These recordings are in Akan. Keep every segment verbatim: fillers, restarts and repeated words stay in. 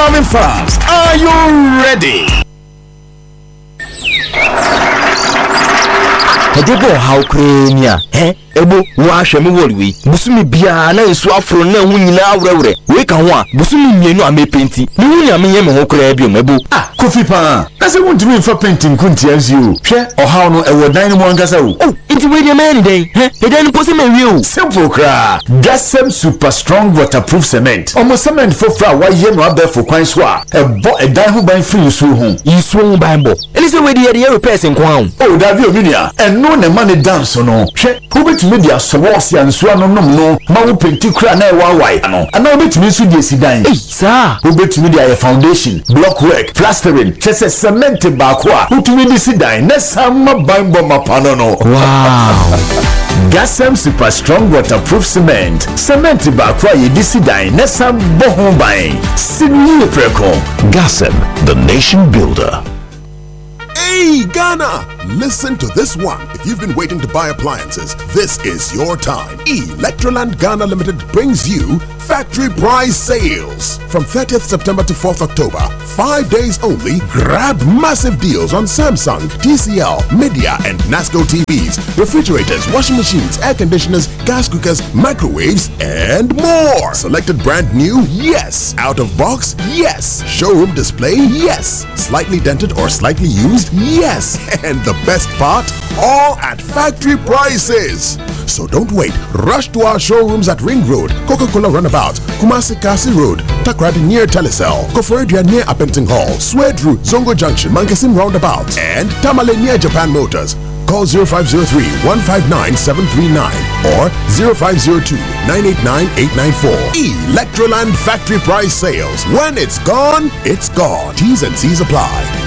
coming fast. Are you ready? Edebo how krenya eh ebo wa hweme woliwi busumi bia na esu afro na hu nyina awrewre we ka ho a busumi mienu amepenti ni hu nya menye me ho kra biom ebo ah kofi pa na se wuntumi fa painting kunti anzi o hwe ohaw no ewo dan ni mo angasa o oh inti we dey man dey eh e dan posi me wi o simple kra Gasem super strong waterproof cement omo cement fofra wa ye no abefo kwan so a ebo e dan ho ban free so ho yiso ho ban bo ele se we dey dey repairs nko an oh davi ominia eno ne man dance no hwe obetumi dia sowas ya nso anonom no ma wo penti kra na e wa wai ano ana obetumi nso die sidan eh sa obetumi dia foundation block work plastering chese cement ba ko a obetumi di sidan na sama bambo mapano no wow Gasem super strong waterproof cement cement ba ko a di sidan na sam bo bai sini preko Gasem, the nation builder. Hey, Ghana! Listen to this one. If you've been waiting to buy appliances, this is your time. Electroland Ghana Limited brings you Factory Price Sales. From thirtieth September to fourth October, five days only, grab massive deals on Samsung, T C L, Media, and Nasco T Vs, refrigerators, washing machines, air conditioners, gas cookers, microwaves, and more. Selected brand new? Yes. Out of box? Yes. Showroom display? Yes. Slightly dented or slightly used? Yes. And the best part? All at factory prices. So don't wait. Rush to our showrooms at Ring Road, Coca-Cola Runabout, Kumasi Kasi Road, Takrady near Telecel, Koforidua near Apenting Hall, Swedru, Zongo Junction, Mangasim Roundabout, and Tamale near Japan Motors. Call zero five zero three, one five nine, seven three nine or zero five zero two, nine eight nine, eight nine four. Electroland Factory Price Sales. When it's gone, it's gone. T's and C's apply.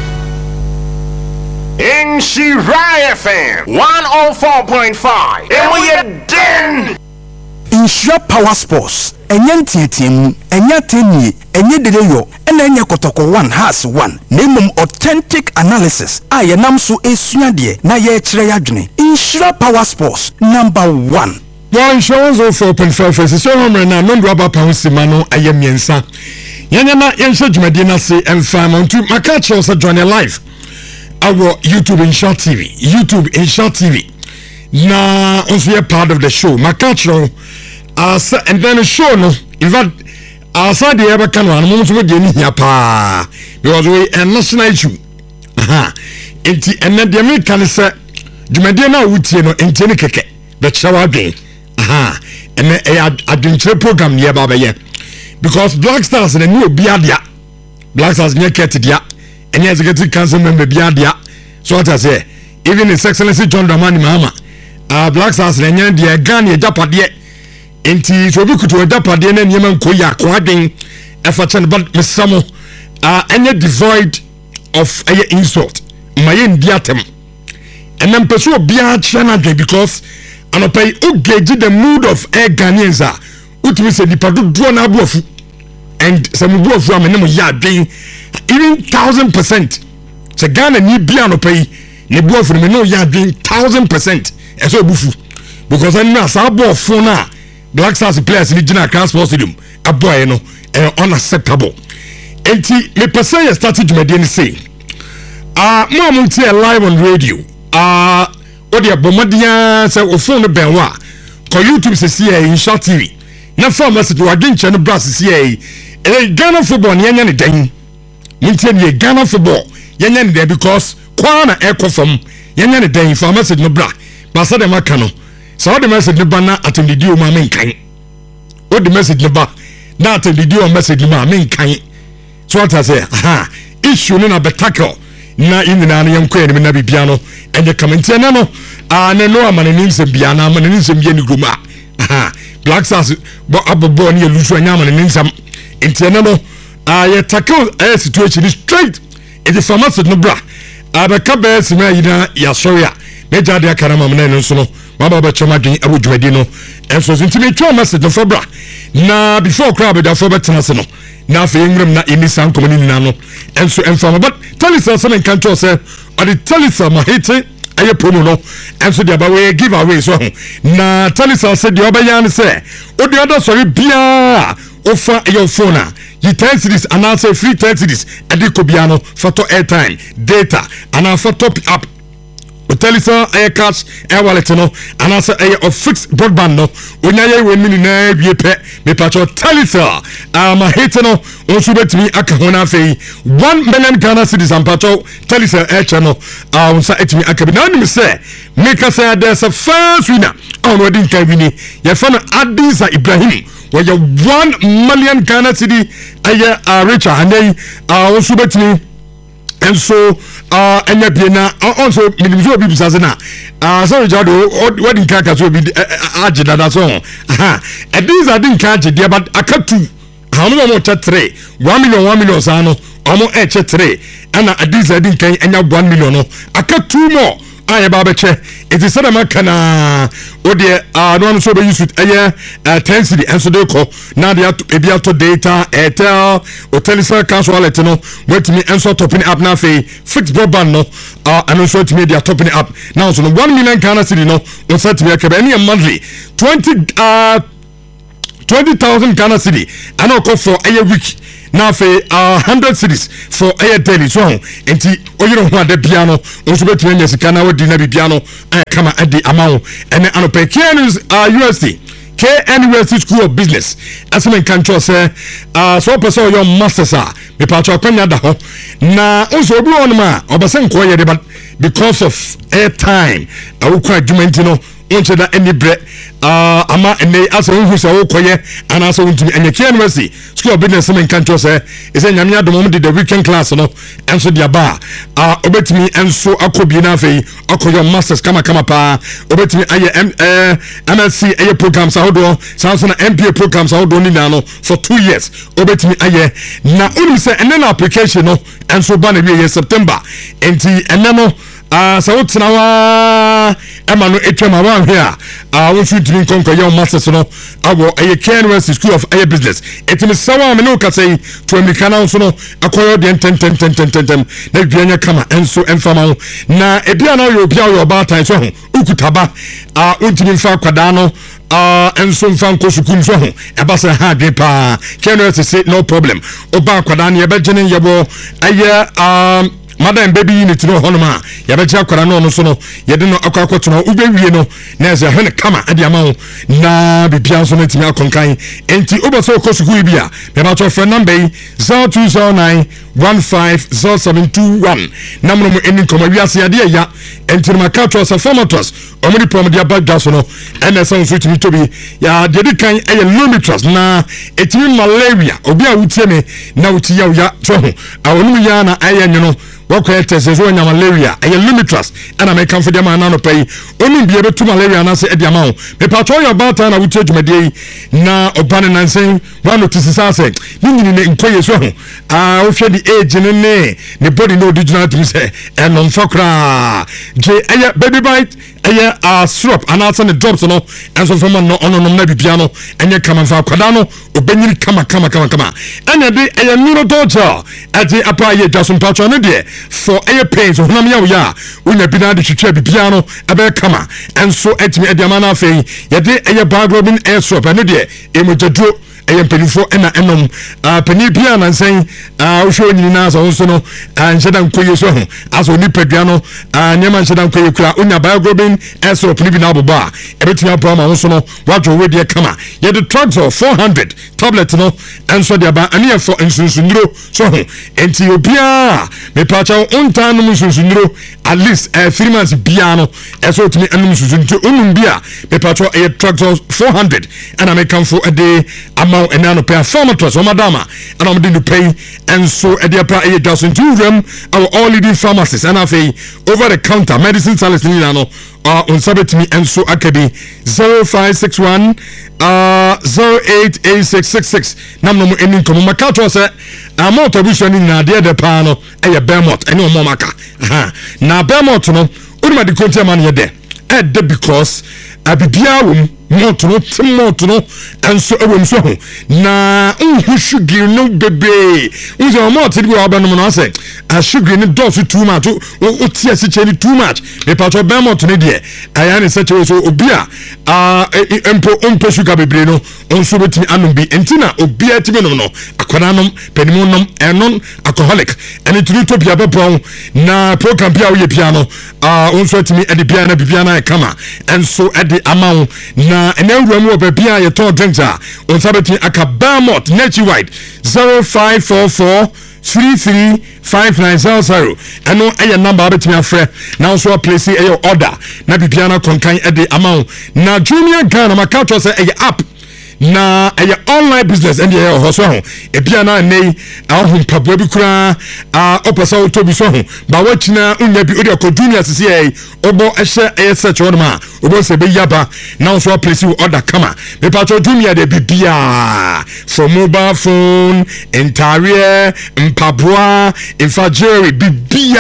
In Shirai F M one oh four point five, and we are done. Insure Power Sports, enye ntietim, enye teni, enye dedeyo, ena enye kotoko one has one. Nemum authentic analysis. Aye namsu esunyadie na ye chire yadwene. Insure Power Sports number one. Your insurance of four point five is so home na no rubber pounds mano aye miensa. Yanyama yensha dwumade na se emfa montu maka che so join live. Our YouTube Insure T V, YouTube Insure T V. Na also a part of the show. Makachro, uh, and then the show no. In fact, outside the ever can one moment with Jenny Yapa because we a national issue. Aha, and then the American say, Jumadena Wuti no inteni keke, but shower again. Aha, and then a adventure program near Baba because Black Stars and a new Biadia, Black Stars near Ketidia. And yes, executive council member Biadia. So what I say, even His Excellency John Dramani Mahama, uh, Black Stars and Yandia Ghana Japade, and T. Tobiku to a Japade and Yemen Koya Quading, Efachan, but Miss Samo, uh, any devoid of a insult, my Indiatem. And then pursue Bia Chanade because I don't pay Ugeji the mood of air Ghanaians, which we say the Padu Drona Bofu, and some boy from a name of Yarding. Even thousand percent. So Ghana ni bia no pay ne boy for me no ya doing thousand percent. E so bufu because I know sa boy for na Black Stars players ni Gina Transport Stadium a boy no e unacceptable. Enti me person started to me say ah mo mo tie live on radio ah o de abomadia say o phone ben wa ko YouTube se see Insure T V na for message wa dwinche no brass see e Ghana football ni anya ne dan Mintie Ghana football yenya there because kwana eko from yenya ne den for message no bra ba sa dem aka no so the message no ba na atendidi o ma men kan o the message no ba na atendidi o message no ma men kan so what I say aha issue no na betackle na inina na yenko ene na bibia no enye comment na no ah ne no amane ni nsem bia na amane ni nsem bia ni gruma aha Black Stars bo abobo ne lusu anya amane ni nsem entiana no ah ye tackle a situation is straight it is pharmacy no bra abeka be sima yina ya soya meja de akarama mena no so no baba ba chama dwen abodwadi no enso ntimi twa message no for bra na before crowd da for betena se no na fe ngram na ini san komani na no enso enfama but tell us something can to say or the tell us ma hate aye promo no enso de ba we give away so na tell us say de obayan say o de other sorry bia offer your phone you ten cities and also free ten cities edi kobiano photo airtime data and also top up Telisa air cash air wallet no and also air of fixed broadband no onyaye we mini na wie pe me pacho Telisa am um, hate no onso betimi aka hona fei one million Ghana cedis am pacho Telisa air channel ah uh, onsa etimi aka bi na nim say make us say there's a first winner on wedding kai wini ye fa no Adisa Ibrahim where you one million Ghana cedi aye uh, Richard and then ah uh, onso betimi and so uh enya biena also minimzo bi bisase na ah sorry jado wedding card so bi agida da so aha e these are din card there but akatu how no more three one million one million sa no omo e che three and these are din kan enya one million no akatu more aye ba be che it is said makana ode ah no so be use it aye ten city and so dey call now they e be auto data airtel Telisa cash wallet no wait me and so topping up na fe fixed broadband no ah and so to me they are topping up now so one million Ghana city no on set me akebe any monthly twenty uh twenty thousand Ghana city and I call for a week now for uh hundred cities for air daily so enti oyiro ho ade piano onso betime nyesika na wodi na bibiano eh kama ade amount ene anope Kenus uh U S D K N U S D School of Business as men kan cho say uh so person your masters are me pa cho kwanya da ho na onso obi won ma obasen ko ye de but because of air time awukwa adwumenti no onche da any bre uh ama ene asa hu se wo koye ana asa wuntimi enye K N U S D School of Business men kan cho say is nyame adom de the weekend class no enso dia ba uh obetimi enso akobi na afei akoyo masters kama kama pa obetimi aye M S C aye programs ahodo sanso na M P A programs ahodo ni na no for two years obetimi aye na unim say ene na application no enso ba na wie September enti ene no ah so tena wa ema no etwama wa here ah wo should drink konko your masters no awo aye K N U S D School of Air Business etimi sawa me no ka say to americana so no akoyo de ten ten ten ten ten na duanya kama enso enfama na ebia na yo bia yo ba tan so ho ukutaba ah untimi mfa kwada no ah enso mfa nko sukun so ho eba se ha de pa K N U S D say no problem oba kwada na ye be gene yebo aye um madam baby unit no honoma ya be cha kwara no no so no ye de no akwa akwoto no ubewie no na eze hene kama ade ama na bibia so na timi akonkan enti obaso kosuku bia be ba to friend number zero two zero nine one five zero seven two one namro mu eni koma wiase ade ya enti ma ka to sa formatos omri prom dia bagga so no ene so so timi tobi ya de de kan eye lomitros na etimi malaria obi a wutie me na wuti ya ya to ho awonu ya na eye nyono wako test so nya malaria aye limitless and I make come for them na no pay onu bia betu malaria na se e dia ma ho me pa cho your about na wuti adwumade na obane nansen wa no tisisa se ni nyini ne nkoye so ho ah wo hwe di age ne ne ne body no original to say e no mfakra je aye baby bite aye a syrup and also the drops no and so from no ono no na bibia no enye kama fa kwada no obenyiri kama kama kama kama anya de aye neuro doctor ati apa aye jason patcho no de for air pains or nam yaw ya unya bina de twetwa bibia no abe kama enso etimi ediama na afei ye de aye baglobin air soap no de emojadro aye penifo ena enom pani bia na nsen wo hwe nyini na so so no anhyeda nkoye so ho aso ni padua no nyema anhyeda nkoye kura unya baglobin air soap ni bi na boba ebetimi aba ma so no wadwo we de kama ye de tractor four hundred tablet no enso de aba ani for nsunsuniro so ho enti obia me pacha unta no nsunsuniro at least uh, three months bia no eso timi anum nsunsuniro unum bia me pacha a tractor four hundred and I make come for a day amount and now pay farmers o madama and I'm going to pay and so a day pa a dozen two them our all leading pharmacists and I say over the counter medicine sales ni no uh on sabet me and so akabi zero five six one uh zero eight eight six six six nam no eni komo makato se amount abuso ni na de de pa no e Belmont eni o momaka aha na Belmont no odi ma di konti man ye de e de because abibia wom moto no timoto no enso ewom so ho na unhu sugar no bebe unzo moto bi wa banom no ase a sugar no dose too much o tie se cheni too much me pato ben moto ne de aya ne se che so obi a a empo empo sugar bebre no onso betimi anom bi entina obi a timi no no akwana nom penimu nom enon alcoholic ene tunu to bia bepon na program bia wo ye bia no a onso timi e de bia na bibia na e kama enso e de amawo na enewura mu obabia ye ton drinks a on sabeti akabamot nature zero five four four three three five nine zero zero eno eye number abetimi afre na also place eye order na bibia na konkan e de amawo na Junior Ghana makato say eye app na eye online business and eye ho so ho e bia na nei ahun pabwa bi kura a opesa otobi so ho ba wachina unya bi odi ko junior sisi e obo ehye eye search word ma obo se be yaba na so place order kama me pato junior de bibia from mobile phone entire mpabwa infajeri bibia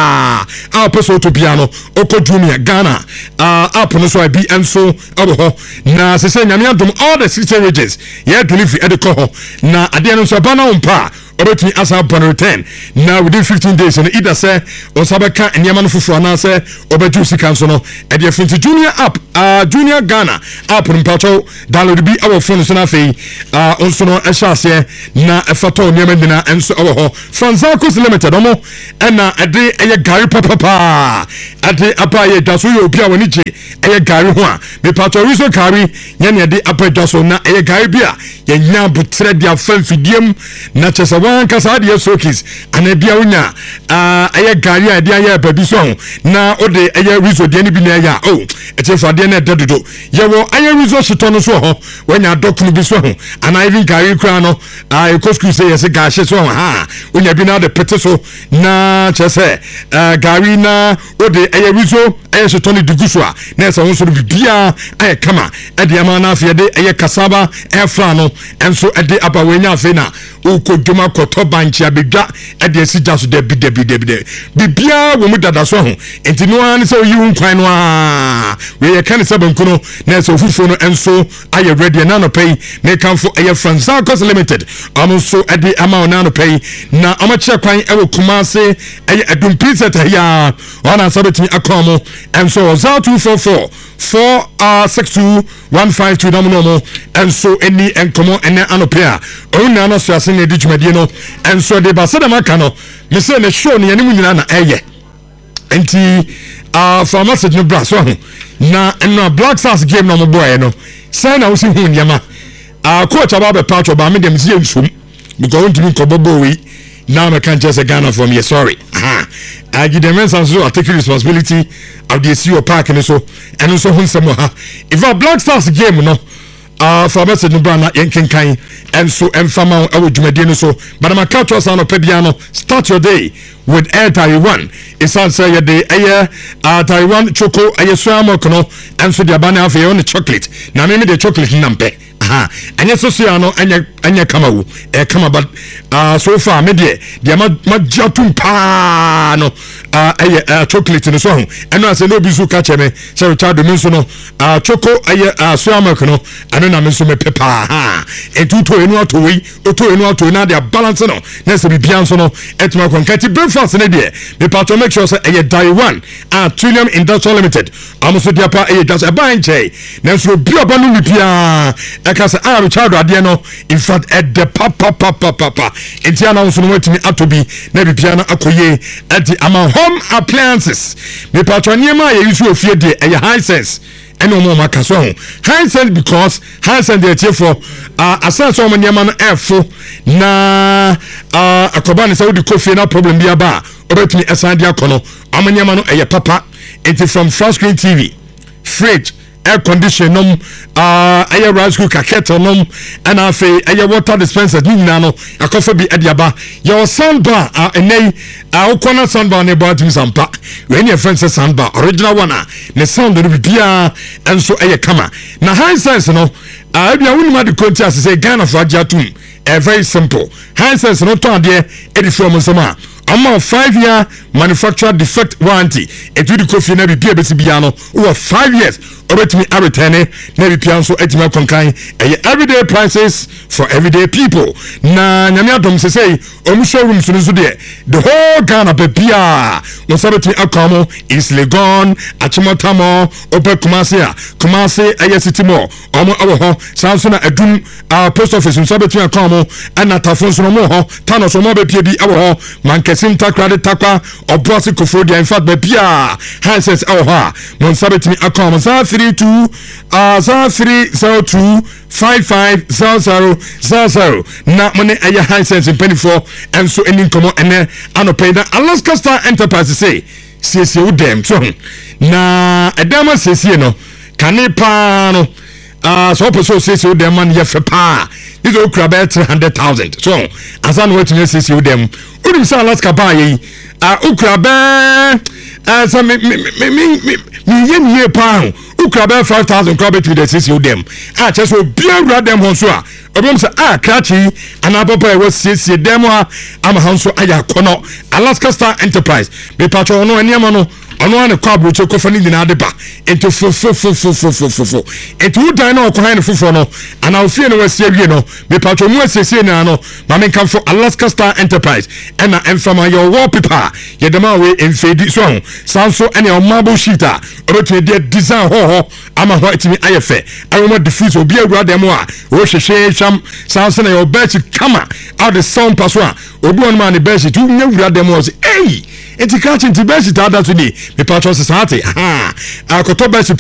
a opesa otobi ano oko junior Ghana a app no so bi enso obo ho na sese nyame adom all the regions yeah delivery at the call na ade no so bana umpa obetini asa upon return now within fifteen days and either say osabeka enyama no fufu na say obeju sika so no e dey finti junior app uh, Junior Ghana app mpacho download bi our phone so na fe uh, onso no e sha na e fato nyama dina enso owo ho Franzacos Limited omo na ade eye gari papa ade apa ye daso ye obi a woni je eye gari ho a me pato riso gari nya ne ade apa daso na eye gari bia ye nya butre dia fanfidiem na chesa wan kasa de sokis ana bia wonya ah eye gari a dia ye babi so na ode eye riso de ni bi na ya oh echefa de na dedodo ye wo eye riso shito no so ho wonya dokunu bi so ho ana even gari kra no ah e kosku say yes gashi so ha wonya bi na de pete so na chese uh, gari na ode eye riso eye shito ni diguso a na esa won so bi bia eye kama e de ama na afie de eye kasaba e fra no enso e de aba wonya afi na ukoduma koto banchi abedwa e de sija so de bi de bi de bi de bibia wo mu dada so ho enti no an se yi nkwan no a we ye kan se banku no na se ofufo no enso aye ready na no pay me kan fo aye Franzacos Limited am so e de ama na no pay na am che kwan e wo Kumase aye adum pizza ta ya ona sabetimi akomo enso zero two four four four uh six two one five two number no and so any enkomo ene anopia ona no so ase na di dwumade no and so de ba se da maka no me se na show ne yanimu nyina na eye enti uh for message no bra so ho na no Black Stars game no mo boy no say na wo si hu nyama uh coach about be patch ba me dem si ensum because won timi ko bobo we now I can't just a Ghana from here sorry aha I give them answer so I take responsibility of the C E O park and so and also hun some ha if a Black Stars game no uh for message no brana yenken kan and so emfama awu dwumade no so but my culture sound of pediano start your day with Air Taiwan it's answer your day air uh Taiwan choco aye so amokono and so the bana afi on chocolate na me me the chocolate nampe aha anya so so no anya anya kama wu e kama but uh so far me de de ma majatum pa no uh aye uh, chocolate no so ho eno ase no bi so ka cheme se Richard me so no uh choco aye uh, so amokono ano na me so me pepa ha entuto enu ato wi oto enu ato na de balance no na se bibia so no etuma konkati breakfast ne de me pa to make sure say aye Taiwan uh Trillium Industrial Limited amoso dia pa aye das e ban che na so bi oba no bibia kasa a Richard ade no in fact at the papa papa papa enti ana so no watimi atobi na bibia na akoye at the ama home appliances me patroni ma ye use ofie de e high sense eno mo maka so high sense because high sense dey tie for uh asense o mo nyama no efo na uh akoba ne saudi coffee na problem bia ba obetimi esande akono o mo nyama no e papa enti from flat screen T V fridge air condition nom uh air rice cooker kettle nom and afi air water dispenser ni na no akofa bi adiaba your soundbar uh enei uh ukona soundbar ne ba timi sampa when your friend say soundbar original one ah ne sound no bia enso air kama na high sense no uh bia woni ma de konti as say Ghana for ajatum uh, very simple high sense no to ade e from sama ama five year manufacturer defect warranty etu di kofi na bibia besi bia no over five years obetumi a return na bi pia nso etimi akonkan eye everyday prices for everyday people na nyame adom sesei omu showroom so nso de the whole Ghana bebia no sabetumi akomo is Legon Achimotamo Ope Kumasi a Kumasi eye city mall omo awo ho sanso na adum uh, post office nso sabetumi akomo ana tafo nso no mo ho tano so mo bepia bi awo ho mankesim takrade takwa oboase kofodia in fact bebia handsets awo ha mon sabetumi akomo za three two uh za three zero two five five zero zero zero zero na money aya handsets in penny for and so any komo ene anope na Alaska Star Enterprise say siesie wo dem so na edama siesie no kane pa no ah so person siesie wo dem man ye fe pa this o kra be three hundred thousand so asan what you siesie wo dem unim say Alaska ba yi ah o kra be ah so me me me me ye me pa ukra be five thousand kra be to the siesie wo dem ah che so bia wura dem ho so a obom say ah krachi anababa e was siesie dem a ama hanso aya kono Alaska Star Enterprise be patcho no aniama no ono ane kwa broche ko fani dina de ba ento fo fo fo fo fo fo fo fo ento udan na okwan ne fofo no ana ofie no wasie wie no be patcho mu asiesie na no ma men kan for Alaska Star Enterprise ena enfama your wallpaper ye dema we enfedi so sanso ene o marble sheeter obetu de design ho ho ama ho etimi ayefe aromo diffuse obi awura dem a o hwehwe sham sanso na your best kama out the sound pass one obi on man the best tu nyawura dem o say hey enti catching the best that today me patcho society ha akoto best